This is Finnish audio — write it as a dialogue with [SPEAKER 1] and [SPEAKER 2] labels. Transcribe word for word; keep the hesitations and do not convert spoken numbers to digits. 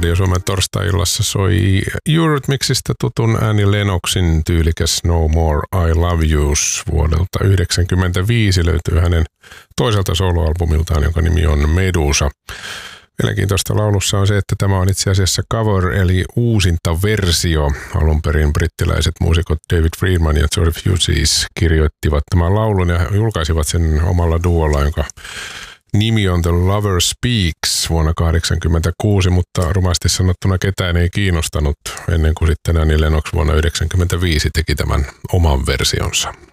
[SPEAKER 1] Radio Suomen torstai-illassa soi Eurythmicsistä tutun Annie Lennoxin tyylikäs No More I Love Yous vuodelta yhdeksänkymmentäviisi. Löytyy hänen toiselta soloalbumiltaan, jonka nimi on Medusa. Mielenkiintoista laulussa on se, että tämä on itse asiassa cover eli uusinta versio. Alun perin brittiläiset muusikot David Friedman ja George Hughes kirjoittivat tämän laulun ja julkaisivat sen omalla duolla, jonka nimi on The Lover Speaks vuonna tuhatyhdeksänsataakahdeksankymmentäkuusi, mutta rumasti sanottuna ketään ei kiinnostanut ennen kuin sitten Annie Lennox vuonna yhdeksänkymmentäviisi teki tämän oman versionsa.